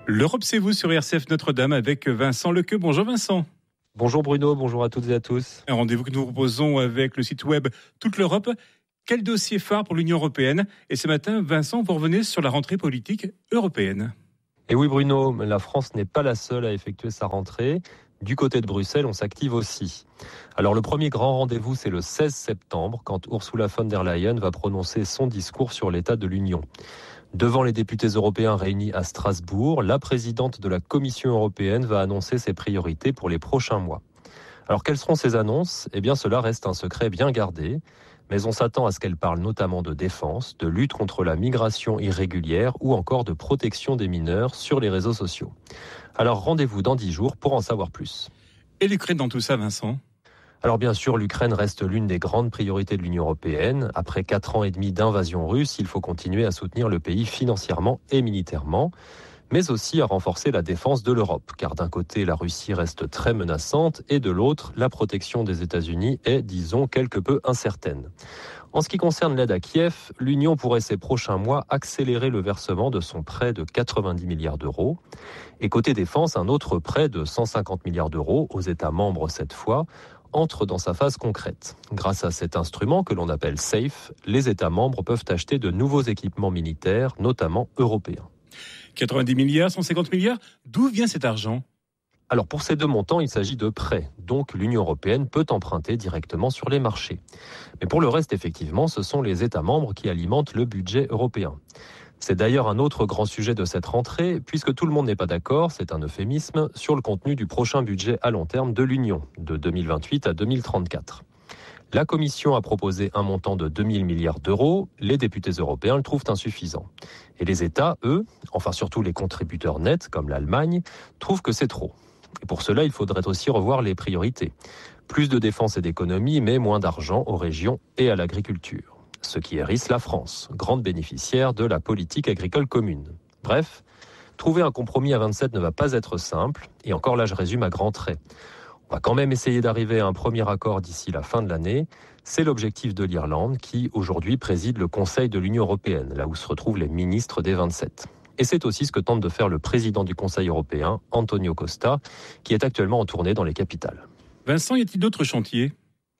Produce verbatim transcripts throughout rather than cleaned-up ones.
L'Europe, c'est vous sur R C F Notre-Dame avec Vincent Lequeux. Bonjour Vincent. Bonjour Bruno, bonjour à toutes et à tous. Un rendez-vous que nous proposons avec le site web Toute l'Europe. Quel dossier phare pour l'Union européenne? Et ce matin, Vincent, vous revenez sur la rentrée politique européenne. Et oui Bruno, la France n'est pas la seule à effectuer sa rentrée. Du côté de Bruxelles, on s'active aussi. Alors le premier grand rendez-vous, c'est le seize septembre, quand Ursula von der Leyen va prononcer son discours sur l'état de l'Union. Devant les députés européens réunis à Strasbourg, la présidente de la Commission européenne va annoncer ses priorités pour les prochains mois. Alors quelles seront ces annonces ? Eh bien cela reste un secret bien gardé, mais on s'attend à ce qu'elle parle notamment de défense, de lutte contre la migration irrégulière ou encore de protection des mineurs sur les réseaux sociaux. Alors rendez-vous dans dix jours pour en savoir plus. Et l'Ukraine dans tout ça, Vincent ? Alors bien sûr, l'Ukraine reste l'une des grandes priorités de l'Union européenne. Après quatre ans et demi d'invasion russe, il faut continuer à soutenir le pays financièrement et militairement, mais aussi à renforcer la défense de l'Europe. Car d'un côté, la Russie reste très menaçante et de l'autre, la protection des États-Unis est, disons, quelque peu incertaine. En ce qui concerne l'aide à Kiev, l'Union pourrait ces prochains mois accélérer le versement de son prêt de quatre-vingt-dix milliards d'euros. Et côté défense, un autre prêt de cent cinquante milliards d'euros, aux États membres cette fois, entre dans sa phase concrète. Grâce à cet instrument que l'on appelle SAFE, les États membres peuvent acheter de nouveaux équipements militaires, notamment européens. quatre-vingt-dix milliards, cent cinquante milliards, d'où vient cet argent ? Alors pour ces deux montants, il s'agit de prêts, donc l'Union européenne peut emprunter directement sur les marchés. Mais pour le reste, effectivement, ce sont les États membres qui alimentent le budget européen. C'est d'ailleurs un autre grand sujet de cette rentrée, puisque tout le monde n'est pas d'accord, c'est un euphémisme, sur le contenu du prochain budget à long terme de l'Union, de deux mille vingt-huit à deux mille trente-quatre. La Commission a proposé un montant de deux mille milliards d'euros, les députés européens le trouvent insuffisant. Et les États, eux, enfin surtout les contributeurs nets, comme l'Allemagne, trouvent que c'est trop. Et pour cela, il faudrait aussi revoir les priorités. Plus de défense et d'économie, mais moins d'argent aux régions et à l'agriculture. Ce qui hérisse la France, grande bénéficiaire de la politique agricole commune. Bref, trouver un compromis à vingt-sept ne va pas être simple, et encore là je résume à grands traits. On va quand même essayer d'arriver à un premier accord d'ici la fin de l'année. C'est l'objectif de l'Irlande qui, aujourd'hui, préside le Conseil de l'Union européenne, là où se retrouvent les ministres des vingt-sept. Et c'est aussi ce que tente de faire le président du Conseil européen, Antonio Costa, qui est actuellement en tournée dans les capitales. Vincent, y a-t-il d'autres chantiers ?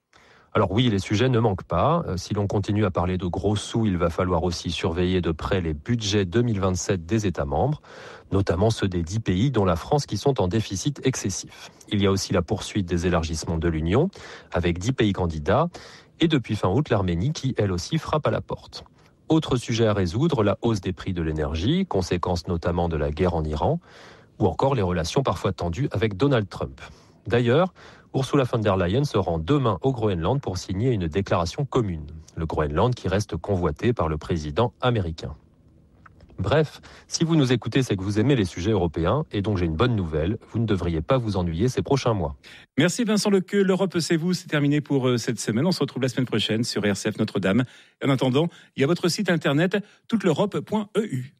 Alors oui, les sujets ne manquent pas. Si l'on continue à parler de gros sous, il va falloir aussi surveiller de près les budgets deux mille vingt-sept des États membres, notamment ceux des dix pays dont la France qui sont en déficit excessif. Il y a aussi la poursuite des élargissements de l'Union, avec dix pays candidats, et depuis fin août, l'Arménie qui, elle aussi, frappe à la porte. Autre sujet à résoudre, la hausse des prix de l'énergie, conséquence notamment de la guerre en Iran, ou encore les relations parfois tendues avec Donald Trump. D'ailleurs, Ursula von der Leyen se rend demain au Groenland pour signer une déclaration commune. Le Groenland qui reste convoité par le président américain. Bref, si vous nous écoutez, c'est que vous aimez les sujets européens, et donc j'ai une bonne nouvelle, vous ne devriez pas vous ennuyer ces prochains mois. Merci Vincent Lequeux, l'Europe c'est vous, c'est terminé pour cette semaine. On se retrouve la semaine prochaine sur R C F Notre-Dame. En attendant, il y a votre site internet toute l'europe point e u.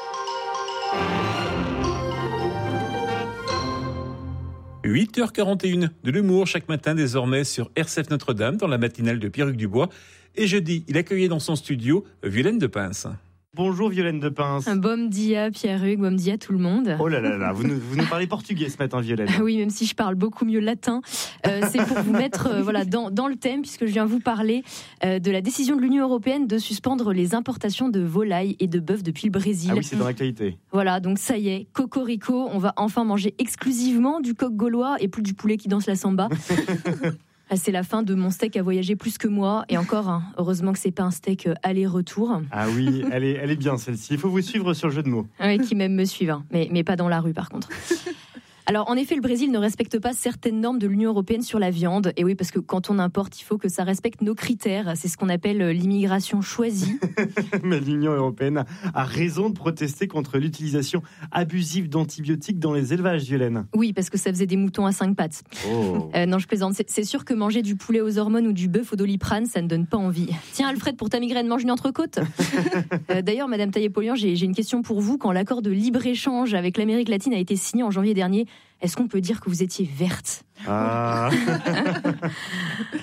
huit heures quarante et une de l'humour chaque matin désormais sur R C F Notre-Dame dans la matinale de Pierre-Hugues Dubois. Et jeudi, il accueillait dans son studio Violaine de Pince. Bonjour Violaine de Pince. Bom dia Pierre-Hugues, bom dia tout le monde. Oh là là là, vous nous, vous nous parlez portugais ce matin Violaine. Oui, même si je parle beaucoup mieux latin. Euh, c'est pour vous mettre euh, voilà, dans, dans le thème, puisque je viens vous parler euh, de la décision de l'Union européenne de suspendre les importations de volailles et de bœufs depuis le Brésil. Ah oui, c'est dans l'actualité. Voilà, donc ça y est, cocorico, on va enfin manger exclusivement du coq gaulois et plus du poulet qui danse la samba. Ah, c'est la fin de mon steak à voyager plus que moi. Et encore, hein, heureusement que c'est pas un steak aller-retour. Ah oui, elle est, elle est bien celle-ci. Il faut vous suivre sur le jeu de mots. Oui, qui même me suivent, hein. mais, mais pas dans la rue par contre. Alors, en effet, le Brésil ne respecte pas certaines normes de l'Union européenne sur la viande. Et oui, parce que quand on importe, il faut que ça respecte nos critères. C'est ce qu'on appelle l'immigration choisie. Mais l'Union européenne a raison de protester contre l'utilisation abusive d'antibiotiques dans les élevages, Violaine. Oui, parce que ça faisait des moutons à cinq pattes. Oh. Euh, non, je plaisante. C'est, c'est sûr que manger du poulet aux hormones ou du bœuf au doliprane, ça ne donne pas envie. Tiens, Alfred, pour ta migraine, mange une entrecôte. euh, D'ailleurs, Madame Taillé-Polian, j'ai, j'ai une question pour vous. Quand l'accord de libre-échange avec l'Amérique latine a été signé en janvier dernier, est-ce qu'on peut dire que vous étiez verte ? Ah.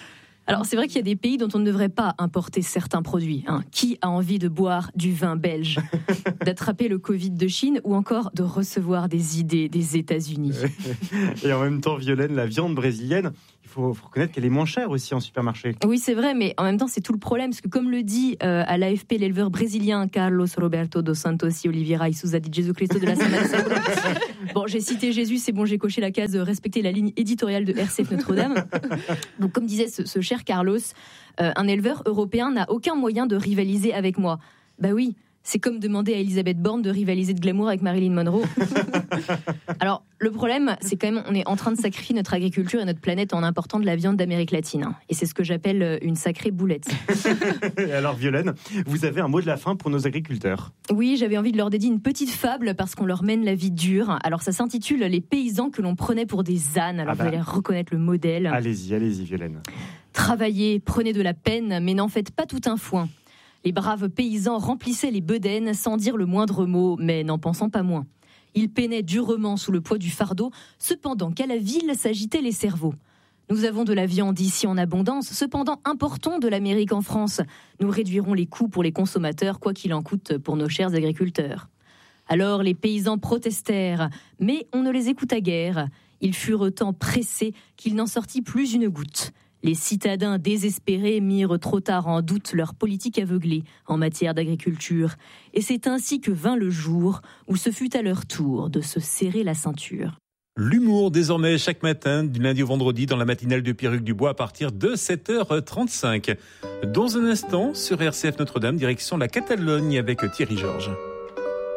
Alors c'est vrai qu'il y a des pays dont on ne devrait pas importer certains produits. Hein. Qui a envie de boire du vin belge, d'attraper le Covid de Chine ou encore de recevoir des idées des États-Unis? Et en même temps, Violaine, la viande brésilienne, il faut, faut reconnaître qu'elle est moins chère aussi en supermarché. Oui, c'est vrai, mais en même temps, c'est tout le problème. Parce que comme le dit euh, à l'A F P l'éleveur brésilien Carlos Roberto dos Santos y Oliveira y Souza di Jesu Cristo de la Semana Santa. Bon, j'ai cité Jésus, c'est bon, j'ai coché la case de respecter la ligne éditoriale de R C F Notre-Dame. Donc, comme disait ce, ce cher Carlos, euh, un éleveur européen n'a aucun moyen de rivaliser avec moi. Bah oui, c'est comme demander à Elisabeth Borne de rivaliser de glamour avec Marilyn Monroe. Alors, le problème, c'est quand même, on est en train de sacrifier notre agriculture et notre planète en important de la viande d'Amérique latine. Et c'est ce que j'appelle une sacrée boulette. Et alors, Violaine, vous avez un mot de la fin pour nos agriculteurs? Oui, j'avais envie de leur dédier une petite fable parce qu'on leur mène la vie dure. Alors, ça s'intitule « Les paysans que l'on prenait pour des ânes ». Alors, ah bah. Vous allez reconnaître le modèle. Allez-y, allez-y, Violaine. Travaillez, prenez de la peine, mais n'en faites pas tout un foin. Les braves paysans remplissaient les bedaines sans dire le moindre mot, mais n'en pensant pas moins. Ils peinaient durement sous le poids du fardeau, cependant qu'à la ville s'agitaient les cerveaux. Nous avons de la viande ici en abondance, cependant importons de l'Amérique en France. Nous réduirons les coûts pour les consommateurs, quoi qu'il en coûte pour nos chers agriculteurs. Alors les paysans protestèrent, mais on ne les écouta guère. Ils furent tant pressés qu'il n'en sortit plus une goutte. Les citadins désespérés mirent trop tard en doute leur politique aveuglée en matière d'agriculture. Et c'est ainsi que vint le jour où ce fut à leur tour de se serrer la ceinture. L'humour désormais chaque matin, du lundi au vendredi, dans la matinale de Pierruc Dubois à partir de sept heures trente-cinq. Dans un instant, sur R C F Notre-Dame, direction la Catalogne avec Thierry Georges.